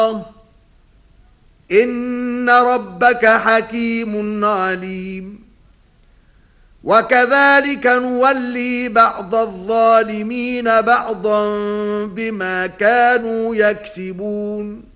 إن ربك حكيم عليم. وكذلك نولي بعض الظالمين بعضا بما كانوا يكسبون.